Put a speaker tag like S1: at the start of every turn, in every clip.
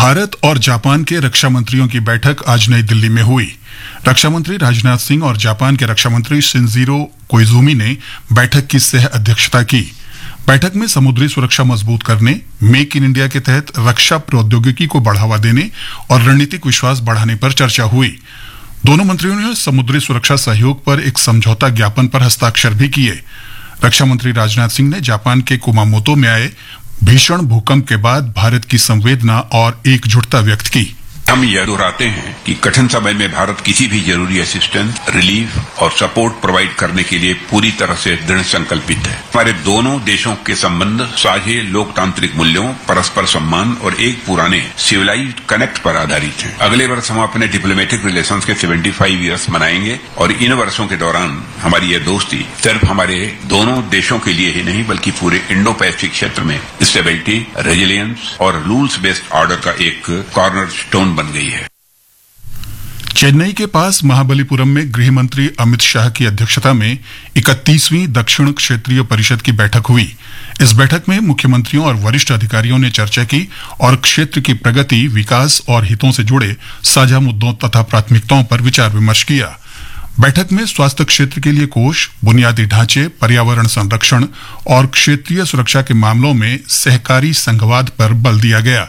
S1: भारत और जापान के रक्षा मंत्रियों की बैठक आज नई दिल्ली में हुई। रक्षा मंत्री राजनाथ सिंह और जापान के रक्षा मंत्री शिनजीरो कोइजुमी ने बैठक की सह अध्यक्षता की। बैठक में समुद्री सुरक्षा मजबूत करने, मेक इन इंडिया के तहत रक्षा प्रौद्योगिकी को बढ़ावा देने और रणनीतिक विश्वास बढ़ाने पर चर्चा हुई। दोनों मंत्रियों ने समुद्री सुरक्षा सहयोग पर एक समझौता ज्ञापन पर हस्ताक्षर भी किए। रक्षा मंत्री राजनाथ सिंह ने जापान के कुमामोतो में आए भीषण भूकंप के बाद भारत की संवेदना और एकजुटता व्यक्त की।
S2: हम यह दोहराते हैं कि कठिन समय में भारत किसी भी जरूरी असिस्टेंस, रिलीफ और सपोर्ट प्रोवाइड करने के लिए पूरी तरह से दृढ़ संकल्पित है। हमारे दोनों देशों के संबंध साझे लोकतांत्रिक मूल्यों, परस्पर सम्मान और एक पुराने सिविलाइज्ड कनेक्ट पर आधारित हैं। अगले वर्ष हम अपने डिप्लोमेटिक रिलेशंस के 75 ईयर्स मनाएंगे और इन वर्षों के दौरान हमारी यह दोस्ती सिर्फ हमारे दोनों देशों के लिए ही नहीं बल्कि पूरे इंडो पैसिफिक क्षेत्र में स्टेबिलिटी, रेजिलियंस और रूल्स बेस्ड ऑर्डर का एक कॉर्नर स्टोन बन गई है।
S1: चेन्नई के पास महाबलीपुरम में गृह मंत्री अमित शाह की अध्यक्षता में 31वीं दक्षिण क्षेत्रीय परिषद की बैठक हुई। इस बैठक में मुख्यमंत्रियों और वरिष्ठ अधिकारियों ने चर्चा की और क्षेत्र की प्रगति, विकास और हितों से जुड़े साझा मुद्दों तथा प्राथमिकताओं पर विचार विमर्श किया। बैठक में स्वास्थ्य क्षेत्र के लिए कोष, बुनियादी ढांचे, पर्यावरण संरक्षण और क्षेत्रीय सुरक्षा के मामलों में सहकारी संघवाद पर बल दिया गया।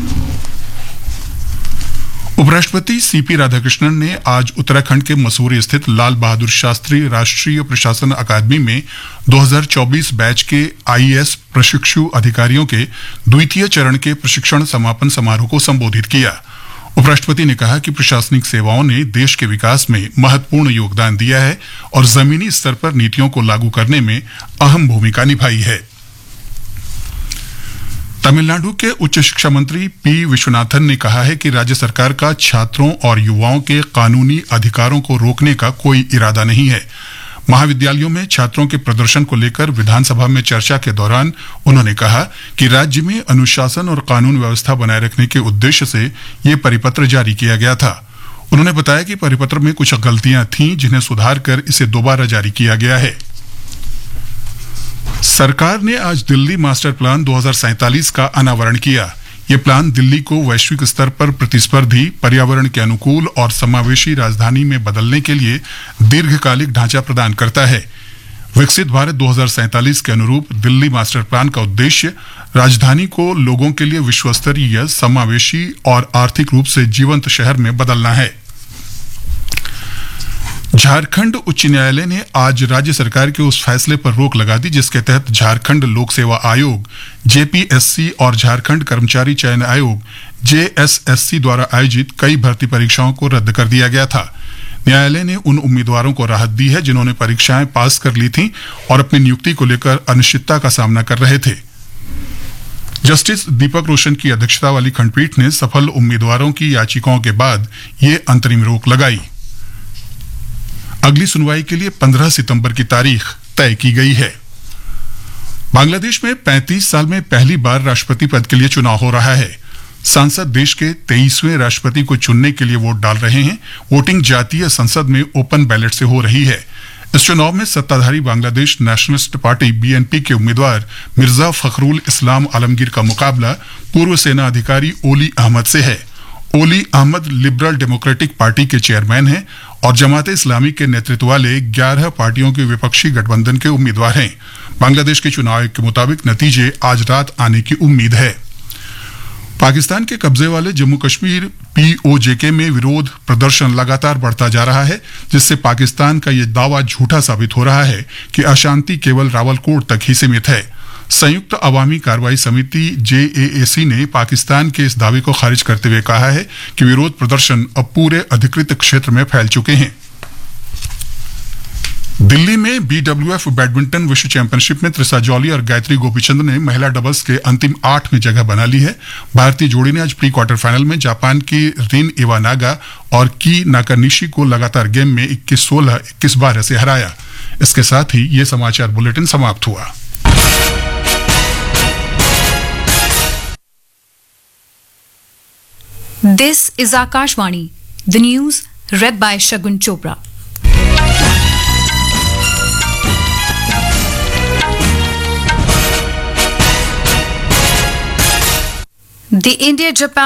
S1: उपराष्ट्रपति सीपी राधाकृष्णन ने आज उत्तराखंड के मसूरी स्थित लाल बहादुर शास्त्री राष्ट्रीय प्रशासन अकादमी में 2024 बैच के आईएएस प्रशिक्षु अधिकारियों के द्वितीय चरण के प्रशिक्षण समापन समारोह को संबोधित किया। उपराष्ट्रपति ने कहा कि प्रशासनिक सेवाओं ने देश के विकास में महत्वपूर्ण योगदान दिया है और जमीनी स्तर पर नीतियों को लागू करने में अहम भूमिका निभाई है। तमिलनाडु के उच्च शिक्षा मंत्री पी विश्वनाथन ने कहा है कि राज्य सरकार का छात्रों और युवाओं के कानूनी अधिकारों को रोकने का कोई इरादा नहीं है। महाविद्यालयों में छात्रों के प्रदर्शन को लेकर विधानसभा में चर्चा के दौरान उन्होंने कहा कि राज्य में अनुशासन और कानून व्यवस्था बनाए रखने के उद्देश्य से ये परिपत्र जारी किया गया था। उन्होंने बताया कि परिपत्र में कुछ गलतियां थीं जिन्हें सुधार कर इसे दोबारा जारी किया गया है। सरकार ने आज दिल्ली मास्टर प्लान 2047 का अनावरण किया। ये प्लान दिल्ली को वैश्विक स्तर पर प्रतिस्पर्धी, पर्यावरण के अनुकूल और समावेशी राजधानी में बदलने के लिए दीर्घकालिक ढांचा प्रदान करता है। विकसित भारत 2047 के अनुरूप दिल्ली मास्टर प्लान का उद्देश्य राजधानी को लोगों के लिए विश्वस्तरीय, समावेशी और आर्थिक रूप से जीवंत शहर में बदलना है। झारखंड उच्च न्यायालय ने आज राज्य सरकार के उस फैसले पर रोक लगा दी जिसके तहत झारखंड लोक सेवा आयोग जेपीएससी और झारखंड कर्मचारी चयन आयोग जेएसएससी द्वारा आयोजित कई भर्ती परीक्षाओं को रद्द कर दिया गया था। न्यायालय ने उन उम्मीदवारों को राहत दी है जिन्होंने परीक्षाएं पास कर ली थीं और अपनी नियुक्ति को लेकर अनिश्चितता का सामना कर रहे थे। जस्टिस दीपक रोशन की अध्यक्षता वाली खंडपीठ ने सफल उम्मीदवारों की याचिकाओं के बाद ये अंतरिम रोक लगाई। अगली सुनवाई के लिए 15 सितंबर की तारीख तय की गई है। बांग्लादेश में 35 साल में पहली बार राष्ट्रपति पद के लिए चुनाव हो रहा है। सांसद देश के 23वें राष्ट्रपति को चुनने के लिए वोट डाल रहे हैं। वोटिंग जातीय संसद में ओपन बैलेट से हो रही है। इस चुनाव में सत्ताधारी बांग्लादेश नेशनलिस्ट पार्टी बीएनपी के उम्मीदवार मिर्जा फखरुल इस्लाम आलमगीर का मुकाबला पूर्व सेना अधिकारी ओली अहमद से है। ओली अहमद लिबरल डेमोक्रेटिक पार्टी के चेयरमैन हैं और जमाते इस्लामी के नेतृत्व वाले 11 पार्टियों के विपक्षी गठबंधन के उम्मीदवार हैं। बांग्लादेश के चुनाव आयोग के मुताबिक नतीजे आज रात आने की उम्मीद है। पाकिस्तान के कब्जे वाले जम्मू कश्मीर पीओजेके में विरोध प्रदर्शन लगातार बढ़ता जा रहा है, जिससे पाकिस्तान का यह दावा झूठा साबित हो रहा है कि अशांति केवल रावलकोट तक ही सीमित है। संयुक्त अवामी कार्रवाई समिति जेएएसी ने पाकिस्तान के इस दावे को खारिज करते हुए कहा है कि विरोध प्रदर्शन अब पूरे अधिकृत क्षेत्र में फैल चुके हैं। दिल्ली में बीडब्ल्यूएफ बैडमिंटन विश्व चैंपियनशिप में त्रिसा जॉली और गायत्री गोपीचंद ने महिला डबल्स के अंतिम 8 में जगह बना ली है। भारतीय जोड़ी ने आज प्री क्वार्टर फाइनल में जापान की रिन इवानागा और की नाकानिशी को लगातार गेम में 21-16, 21-12 से हराया। इसके साथ ही ये समाचार बुलेटिन समाप्त हुआ।
S3: This is Akashvani, the news read by Shagun Chopra. The India-Japan